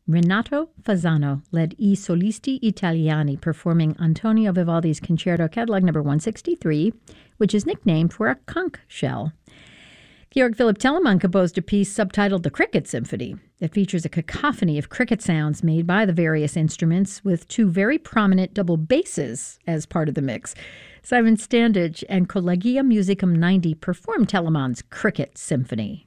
Renato Fasano led I Solisti Italiani performing Antonio Vivaldi's Concerto Catalog No. 163, which is nicknamed for a conch shell. Georg Philipp Telemann composed a piece subtitled The Cricket Symphony. It features a cacophony of cricket sounds made by the various instruments with two very prominent double basses as part of the mix. Simon Standage and Collegia Musicum 90 performed Telemann's Cricket Symphony.